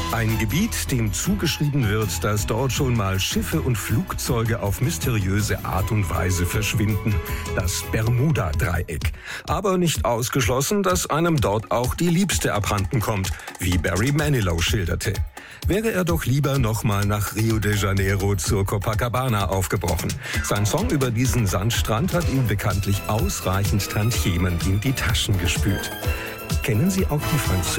Ein Gebiet, dem zugeschrieben wird, dass dort schon mal Schiffe und Flugzeuge auf mysteriöse Art und Weise verschwinden. Das Bermuda-Dreieck. Aber nicht ausgeschlossen, dass einem dort auch die Liebste abhanden kommt, wie Barry Manilow schilderte. Wäre er doch lieber nochmal nach Rio de Janeiro zur Copacabana aufgebrochen. Sein Song über diesen Sandstrand hat ihm bekanntlich ausreichend Tantiemen in die Taschen gespült. Kennen Sie auch die französische